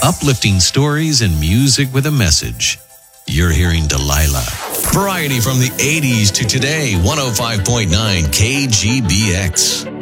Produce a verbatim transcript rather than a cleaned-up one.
Uplifting stories and music with a message. You're hearing Delilah. Variety from the eighties to today, one oh five point nine K G B X.